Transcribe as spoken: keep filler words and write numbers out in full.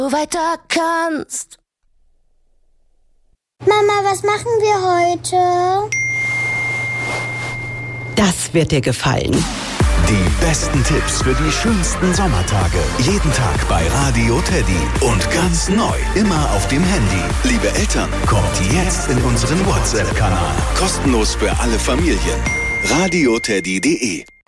du weiter kannst. Mama, was machen wir heute? Das wird dir gefallen. Die besten Tipps für die schönsten Sommertage. Jeden Tag bei Radio Teddy. Und ganz neu, immer auf dem Handy. Liebe Eltern, kommt jetzt in unseren WhatsApp-Kanal. Kostenlos für alle Familien. radio teddy punkt de